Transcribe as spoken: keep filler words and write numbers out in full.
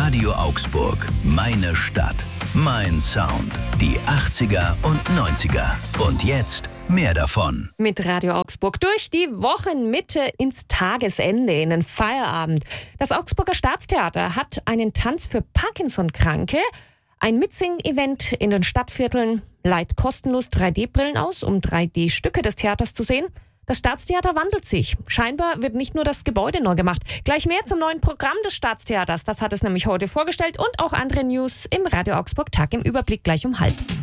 Radio Augsburg. Meine Stadt. Mein Sound. Die achtziger und neunziger. Und jetzt mehr davon. Mit Radio Augsburg durch die Wochenmitte ins Tagesende, in den Feierabend. Das Augsburger Staatstheater hat einen Tanz für Parkinson-Kranke, ein Mitsing-Event in den Stadtvierteln, leiht kostenlos drei D-Brillen aus, um drei D-Stücke des Theaters zu sehen. Das Staatstheater wandelt sich. Scheinbar wird nicht nur das Gebäude neu gemacht. Gleich mehr zum neuen Programm des Staatstheaters. Das hat es nämlich heute vorgestellt und auch andere News im Radio Augsburg Tag im Überblick gleich um halb.